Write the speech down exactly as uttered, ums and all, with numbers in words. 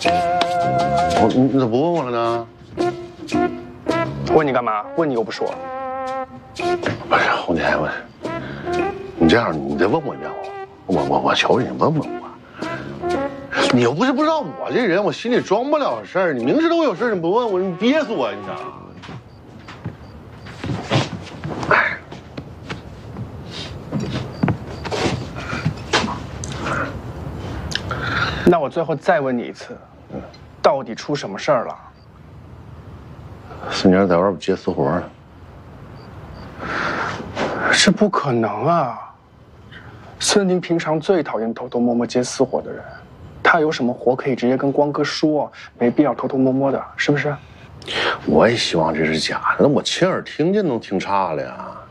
我你你咋不问我了呢？ 问你干嘛？问你又不说。 哎呀，红姐，我，你这样，你再问我一遍，我我我我求你问问我。你又不是不知道我这人，我心里装不了事儿。你明知道我有事，你不问我，你憋死我，你知道？哎。 那我最后再问你一次，到底出什么事儿了？ 四年在外边接私活呢。 这不可能啊！孙宁平常最讨厌偷偷摸摸接私活的人，他有什么活可以直接跟光哥说，没必要偷偷摸摸的，是不是？ 我也希望这是假的，那我亲耳听见都听差了呀。